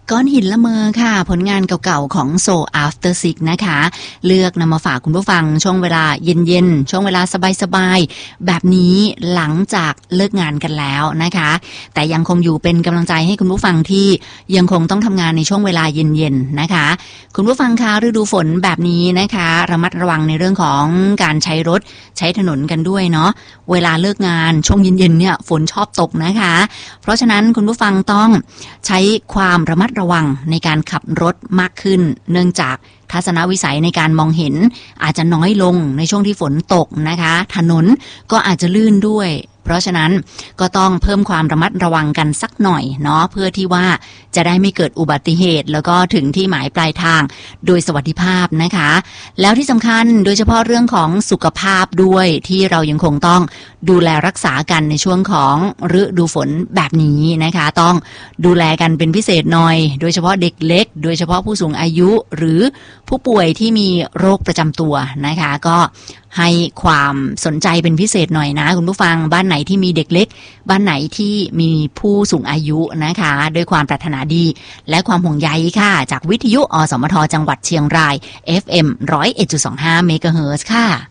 ก้อนหินละเมอค่ะผลงานเก่าๆของ Soul After Six นะคะเลือกนำมาฝากคุณผู้ฟังช่วงเวลาเย็นๆช่วงเวลาสบายๆแบบนี้หลังจากเลิกงานกันแล้วนะคะแต่ยังคงอยู่เป็นกำลังใจให้คุณผู้ฟังที่ยังคงต้องทำงานในช่วงเวลาเย็นๆนะคะคุณผู้ฟังคะฤดูฝนแบบนี้นะคะระมัดระวังในเรื่องของการใช้รถใช้ถนนกันด้วยเนาะเวลาเลิกงานช่วงเย็นๆเนี่ยฝนชอบตกนะคะเพราะฉะนั้นคุณผู้ฟังต้องใช้ความระมัดระวังในการขับรถมากขึ้นเนื่องจากทัศนวิสัยในการมองเห็นอาจจะน้อยลงในช่วงที่ฝนตกนะคะถนนก็อาจจะลื่นด้วยเพราะฉะนั้นก็ต้องเพิ่มความระมัดระวังกันสักหน่อยเนาะเพื่อที่ว่าจะได้ไม่เกิดอุบัติเหตุแล้วก็ถึงที่หมายปลายทางโดยสวัสดิภาพนะคะแล้วที่สำคัญโดยเฉพาะเรื่องของสุขภาพด้วยที่เรายังคงต้องดูแลรักษากันในช่วงของฤดูฝนแบบนี้นะคะต้องดูแลกันเป็นพิเศษหน่อยโดยเฉพาะเด็กเล็กโดยเฉพาะผู้สูงอายุหรือผู้ป่วยที่มีโรคประจำตัวนะคะก็ให้ความสนใจเป็นพิเศษหน่อยนะคุณผู้ฟังบ้านไหนที่มีเด็กเล็กบ้านไหนที่มีผู้สูงอายุนะคะด้วยความปรารถนาดีและความห่วงใยค่ะจากวิทยุอสมทจังหวัดเชียงราย FM 101.25 เมกะเฮิรตซ์ค่ะ